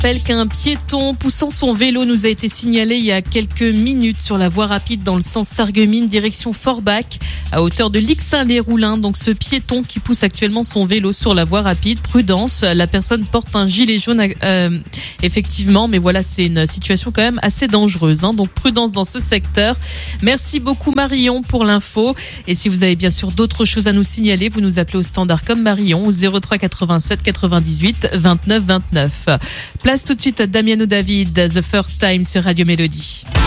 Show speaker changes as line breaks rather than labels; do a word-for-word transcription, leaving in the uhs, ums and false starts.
rappelle qu'un piéton poussant son vélo nous a été signalé il y a quelques minutes sur la voie rapide dans le sens Sarreguemines, direction Forbach, à hauteur de Lixin-les-Roulins. Donc ce piéton qui pousse actuellement son vélo sur la voie rapide, prudence, la personne porte un gilet jaune euh, effectivement, mais voilà, c'est une situation quand même assez dangereuse, hein, donc prudence dans ce secteur. Merci beaucoup Marion pour l'info, et si vous avez bien sûr d'autres choses à nous signaler, vous nous appelez au standard comme Marion au zéro trois quatre-vingt-sept quatre-vingt-dix-huit vingt-neuf vingt-neuf. Place tout de suite à Damiano David, The First Time sur Radio Mélodie.